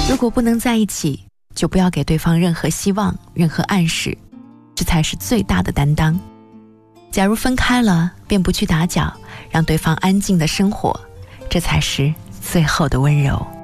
如果不能在一起，就不要给对方任何希望，任何暗示，这才是最大的担当。假如分开了，便不去打搅，让对方安静的生活，这才是最后的温柔。